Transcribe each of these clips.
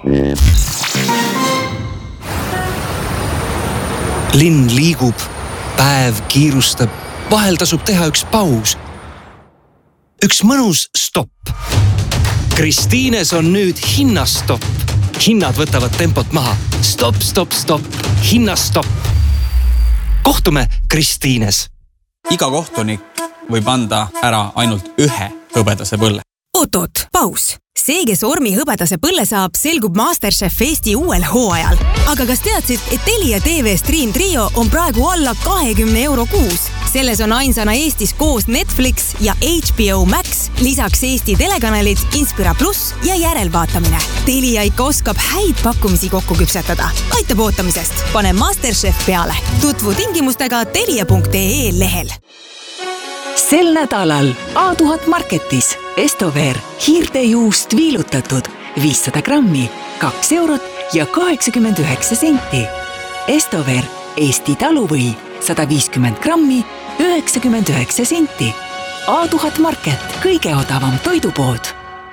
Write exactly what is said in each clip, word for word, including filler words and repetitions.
Linn liigub, päev kiirustab, vahel tasub teha üks paus. Üks mõnus stopp. Kristiines on nüüd hinnastopp. Hinnad võtavad tempot maha. Stop, stop, stop. Hinnastopp. Kohtume Kristiines. Iga kohtunik võib anda ära ainult ühe hõbedase põlle. Oot-oot, paus. See, kes ormi hõbedase põlle saab, selgub MasterChef Eesti uuel hooajal. Aga kas teadsid, et Telia T V Stream Trio on praegu alla kahekümne euro kuus? Selles on ainsana Eestis koos Netflix ja H B O Max, lisaks Eesti telekanalid, Inspira Plus ja järelvaatamine. Telia ikka oskab häid pakkumisi kokku küpsetada. Aitab ootamisest. Pane MasterChef peale. Tutvu tingimustega telia punkt ee lehel. Sel nädalal A tuhat Marketis Estover hiirtejuust viilutatud viissada grammi, kaks eurot ja kaheksakümmend üheksa senti. Estover Eesti taluvõi sada viiskümmend grammi, üheksakümmend üheksa senti. A tuhat Market, kõige odavam toidupood.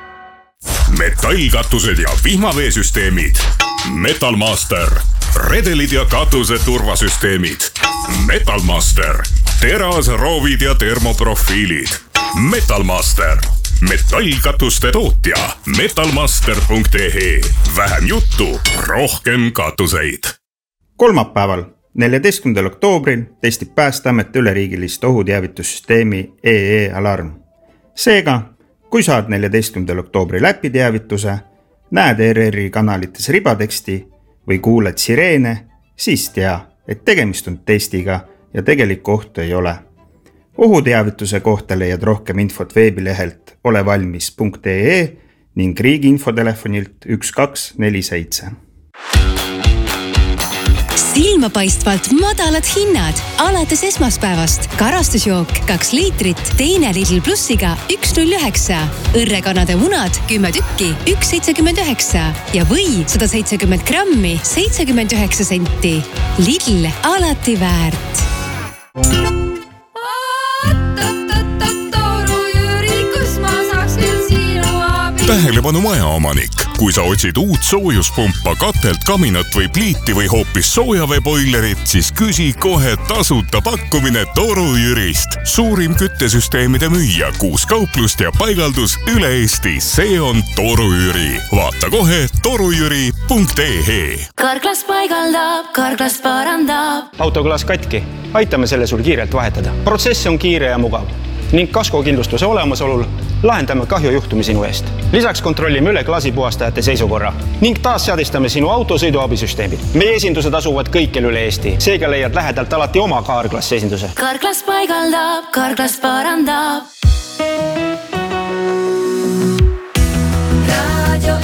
Metallkatused ja vihmaveesüsteemid. Metalmaster. Redelid ja katuse turvasüsteemid. Metalmaster. Teras, roovid ja termoprofiilid. Metalmaster. Metallkatuste tootja. metalmaster punkt ee. Vähem juttu, rohkem katuseid. Kolmapäeval, neljateistkümnendal oktoobril testib Päästeamet üleriigilist ohuteavitussüsteemi E E Alarm. Seega, kui saad neljateistkümnendal oktoobri läpiteavituse, näed R R-i kanalites ribateksti või kuuled sireene, siis tea, et tegemist on testiga ja tegelikku ohtu ei ole. Ohuteavituse kohta leiad rohkem infot veebilehelt olevalmis punkt ee ning riigi infotelefonilt üks kaks neli seitse. Silmapaistvalt madalad hinnad alates esmaspäevast. Karastusjook kaks liitrit, teine Lidl plussiga üks null üheksa. Õrrekanade munad kümme tükki, üks seitsekümmend üheksa ja või sada seitsekümmend grammi, seitsekümmend üheksa senti. Lidl alati väärt. Tähelepanu majaomanik. Kui sa otsid uut soojuspumpa, katelt, kaminat või pliiti või hoopis soojaveeboilerit, siis küsi kohe tasuta pakkumine Toru Jürist. Suurim küttesüsteemide müüja, kuus kauplust ja paigaldus üle Eesti. See on Toru Jüri. Vaata kohe torujüri punkt ee. Karklas paigaldab, Karklas parandab. Autoklaas katki. Aitame selle sul kiirelt vahetada. Protsess on kiire ja mugav. Ning kaskokindlustuse olemasolul lahendame kahjujuhtumi sinu eest. Lisaks kontrollime üle klaasipuhastajate seisukorra ning taas seadistame sinu autosõiduabisüsteemid. Meie esindused asuvad kõikjal üle Eesti. Seega leiad lähedalt alati oma Karklas esinduse. Karklas paigaldab, Karklas parandab. Radio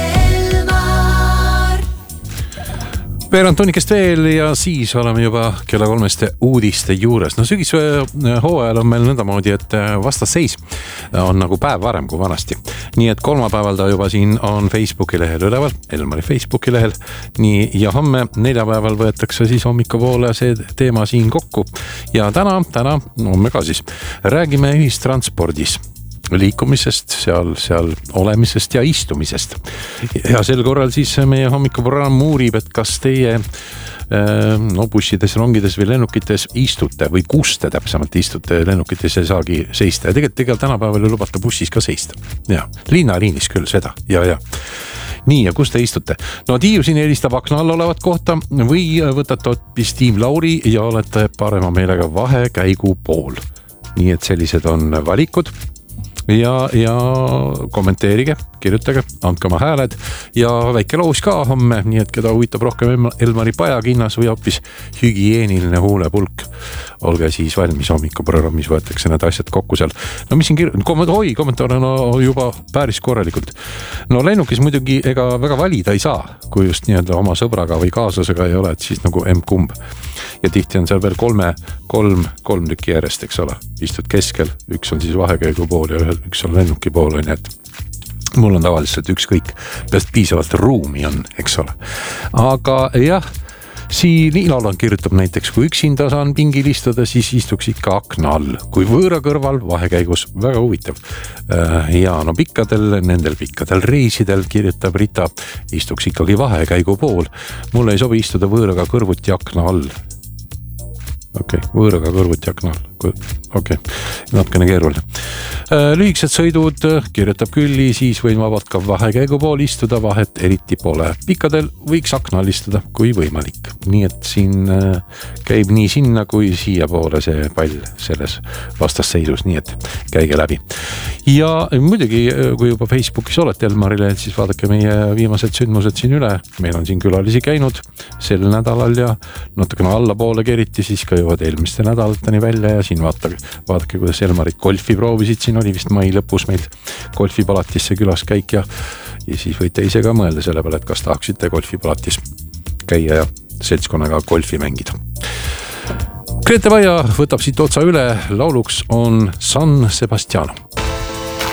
Veerand tunnikest veel ja siis oleme juba kella kolmeste uudiste juures. No sügis hooajal on meil nõndamoodi, et vastaseis on nagu päev varem kui vanasti. Nii et kolmapäeval ta juba siin on Facebooki lehel üleval, Elmari Facebooki lehel. Nii ja homme neljapäeval võetakse siis hommikupoole see teema siin kokku. Ja täna, täna homme ka siis räägime ühistranspordis. Liikumisest, seal, seal olemisest ja istumisest. Ja sel korral siis meie hommikuprogramm uurib, et kas teie no, bussides, rongides või lennukites istute või kus te täpsemalt istute lennukites ei saagi seista. Ja tegelikult, tegelikult tänapäeval ei lubata bussis ka seista. Ja, linnaliinis küll seda. Ja, ja. Nii, ja kus te istute? No Tiiu siin helistab akna all olevat kohta või võtate hoopis Tiim Lauri ja olete parema meelega vahekäigu pool. Nii et sellised on valikud. Ja, ja kommenteerige, kirjutage, andke oma hääled ja väike loos ka homme, nii et keda huvitab rohkem Elmari pajakinnas või hoopis hügieeniline huulepulk. Olge siis valmis hommikuprogrammis, võetakse need asjad kokku seal. No mis siin kir... Oi, kommentaar on no, juba päris korralikult. No lennukis muidugi ega väga valida ei saa, kui just nii-öelda oma sõbraga või kaaslasega ei ole, et siis nagu M-kumb. Ja tihti on seal veel kolme, kolm, kolm tükki järjest, eks ole. Istud keskel, üks on siis vahekäigu pool ja üks on lennuki pool, on, et mul on tavaliselt ükskõik, peast piisavalt ruumi on, eks ole. Aga jah, siin Ilolan kirjutab näiteks, kui üksinda saan pingil istuda, siis istuks ikka akna all. Kui võõra kõrval vahekäigus, väga huvitav. Ja no pikkadel, nendel pikkadel reisidel kirjutab Rita, istuks ikkagi vahekäigu pool. Mulle ei sobi istuda võõraga kõrvuti akna all. Okei, okay, võõraga kõrvuti akna all. Okei, okay. Natkene keeruline. Lühiksed sõidud kirjutab külli, siis võin vabalt ka vahekäigu pool istuda, vahet eriti pole. Pikkadel võiks aknal istuda, kui võimalik. Nii et siin käib nii sinna kui siia poole see pall selles vastasseisus, nii et käige läbi. Ja muidugi, kui juba Facebookis olete Elmarile, siis vaadake meie viimased sündmused siin üle. Meil on siin külalisi käinud sel nädalal ja natukene allapoole keriti, siis ka jõuad eelmiste nädalatani välja ja siin vaadake, vaadake, kuidas Elmarid golfi proovisid. Siin oli vist mai lõpus meil golfipalatisse külas käik ja, ja siis võite ise ka mõelda selle peale, et kas tahaksite golfipalatis käia ja seltskonnaga golfi mängida. Grete Vaia võtab siit otsa üle, lauluks on San Sebastiano.